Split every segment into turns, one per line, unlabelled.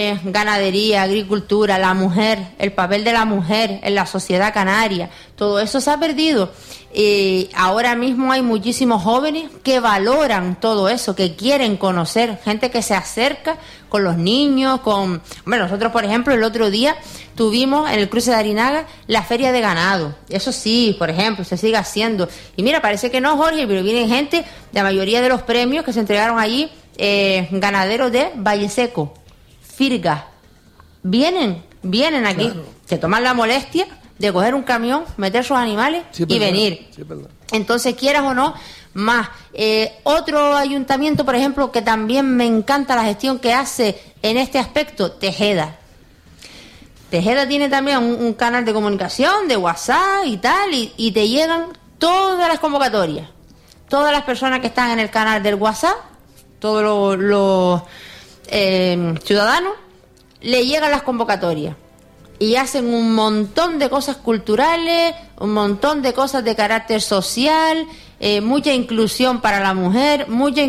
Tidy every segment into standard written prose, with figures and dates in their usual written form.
ganadería, agricultura, la mujer, el papel de la mujer en la sociedad canaria, todo eso se ha perdido. Ahora mismo hay muchísimos jóvenes que valoran todo eso, que quieren conocer, gente que se acerca con los niños, con... Bueno, nosotros, por ejemplo, el otro día tuvimos en el cruce de Arinaga la feria de ganado. Eso sí, por ejemplo, se sigue haciendo. Y mira, parece que no, Jorge, pero vienen gente, la mayoría de los premios que se entregaron allí, ganaderos de Valle Seco, Firga, vienen aquí, claro. Se toman la molestia de coger un camión, meter sus animales y venir. Sí, entonces, quieras o no, más. Otro ayuntamiento, por ejemplo, que también me encanta la gestión que hace en este aspecto, Tejeda. Tejeda tiene también un canal de comunicación, de WhatsApp y tal, y te llegan todas las convocatorias. Todas las personas que están en el canal del WhatsApp, todos los ciudadanos, le llegan las convocatorias. Y hacen un montón de cosas culturales, un montón de cosas de carácter social, mucha inclusión para la mujer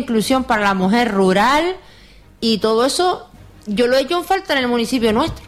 rural, y todo eso yo lo he hecho en falta en el municipio nuestro.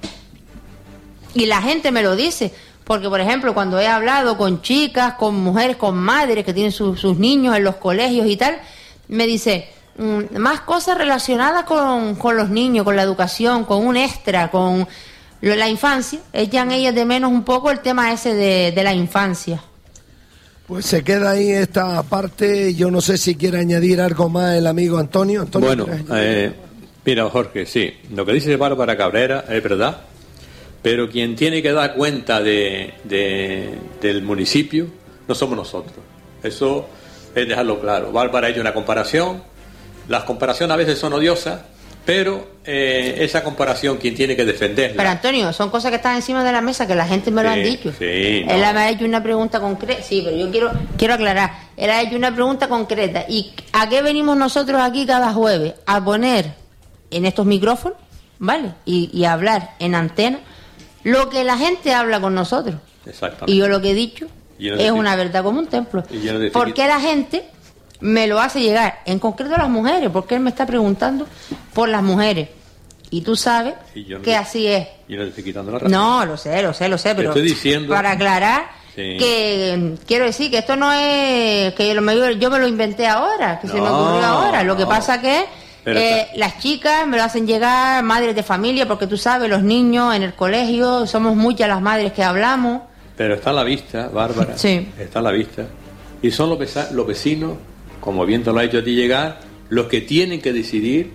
Y la gente me lo dice, porque por ejemplo cuando he hablado con chicas, con mujeres, con madres que tienen sus niños en los colegios y tal, me dice más cosas relacionadas con los niños, con la educación, con un extra, con la infancia. Echan ellas de menos un poco el tema ese de la infancia.
Pues se queda ahí esta parte. Yo no sé si quiere añadir algo más el amigo Antonio.
Bueno, mira, Jorge, sí, lo que dice Bárbara Cabrera es verdad, pero quien tiene que dar cuenta del municipio no somos nosotros. Eso es dejarlo claro. Bárbara ha hecho una comparación. Las comparaciones a veces son odiosas, pero esa comparación, quien tiene que defenderla.
Pero Antonio, son cosas que están encima de la mesa, que la gente me lo han dicho.
Sí,
Él me ha hecho una pregunta concreta. Sí, pero yo quiero aclarar. Él ha hecho una pregunta concreta. ¿Y a qué venimos nosotros aquí cada jueves? A poner en estos micrófonos, ¿vale? Y a hablar en antena lo que la gente habla con nosotros.
Exactamente.
Y yo lo que he dicho es una verdad como un templo. ¿Por qué la gente me lo hace llegar? En concreto las mujeres, porque él me está preguntando por las mujeres. Y tú sabes que así es.
Yo no te estoy quitando la razón.
No, lo sé, pero
estoy diciendo,
para aclarar, sí, que quiero decir que esto no es que yo me lo inventé ahora, que se me ocurrió ahora. Lo que pasa que las chicas me lo hacen llegar, madres de familia, porque tú sabes, los niños en el colegio, somos muchas las madres que hablamos.
Pero está a la vista, Bárbara.
Sí.
Está a la vista. Y son los vecinos, como bien te lo ha hecho a ti llegar, los que tienen que decidir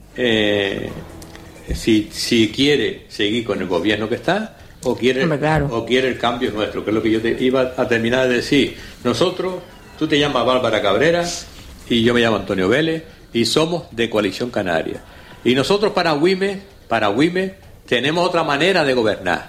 si quiere seguir con el gobierno que está o quiere el cambio nuestro, que es lo que yo te iba a terminar de decir. Nosotros, tú te llamas Bárbara Cabrera y yo me llamo Antonio Vélez y somos de Coalición Canaria. Y nosotros para Güímez tenemos otra manera de gobernar.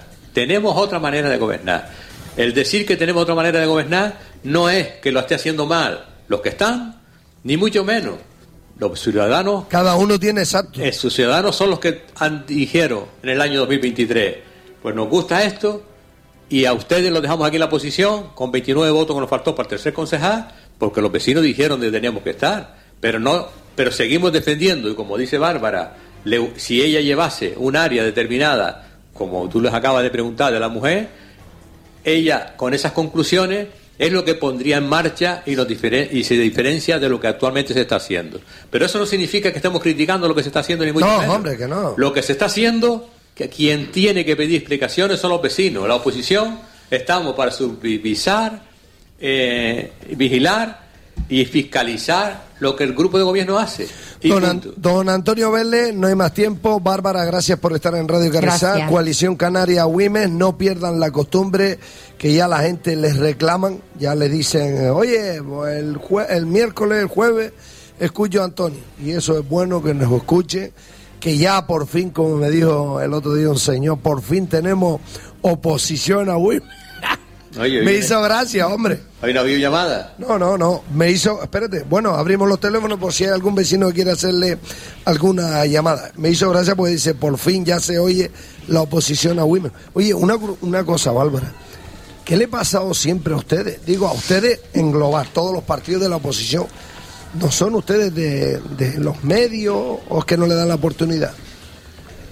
El decir que tenemos otra manera de gobernar no es que lo esté haciendo mal los que están, ni mucho menos. Los ciudadanos...
Cada uno tiene exacto.
Sus ciudadanos son los que dijeron en el año 2023, pues nos gusta esto, y a ustedes los dejamos aquí en la posición, con 29 votos que nos faltó para el tercer concejal, porque los vecinos dijeron que teníamos que estar. Pero seguimos defendiendo, y como dice Bárbara, si ella llevase un área determinada, como tú les acabas de preguntar de la mujer, ella con esas conclusiones es lo que pondría en marcha y se diferencia de lo que actualmente se está haciendo. Pero eso no significa que estemos criticando lo que se está haciendo, ni mucho menos.
No, hombre, que no.
Lo que se está haciendo, que quien tiene que pedir explicaciones son los vecinos. La oposición estamos para supervisar, vigilar y fiscalizar lo que el grupo de gobierno hace.
Don Antonio Vélez, no hay más tiempo. Bárbara, gracias por estar en Radio Carrizal. Coalición Canaria Güímez, no pierdan la costumbre, que ya la gente les reclaman, ya le dicen, oye, el miércoles, el jueves, escucho a Antonio. Y eso es bueno que nos escuche, que ya por fin, como me dijo el otro día un señor, por fin tenemos oposición a Güímez.
Oye,
me hizo gracia, hombre.
¿Hay una videollamada?
No. Me hizo... Espérate. Bueno, abrimos los teléfonos por si hay algún vecino que quiere hacerle alguna llamada. Me hizo gracia porque dice, por fin ya se oye la oposición a Güímez. Oye, una cosa, Bárbara. ¿Qué le ha pasado siempre a ustedes? Digo, a ustedes en global, todos los partidos de la oposición. ¿No son ustedes de los medios o es que no le dan la oportunidad?